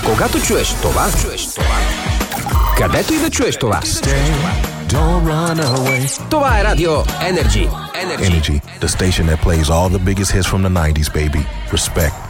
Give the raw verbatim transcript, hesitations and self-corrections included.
Когато чуеш това, чуеш това, където и да чуеш това, Stay, don't run away. това е Радио Energy. Energy, the station that plays all the biggest hits from the nineties, baby. Respect.